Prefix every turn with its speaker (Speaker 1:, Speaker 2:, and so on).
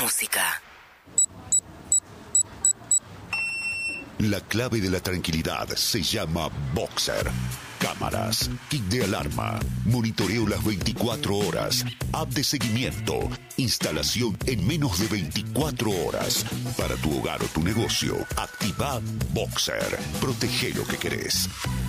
Speaker 1: música.
Speaker 2: La clave de la tranquilidad se llama Boxer. Cámaras, kit de alarma, monitoreo las 24 horas, app de seguimiento, instalación en menos de 24 horas. Para tu hogar o tu negocio, activa Boxer. Protege lo que querés.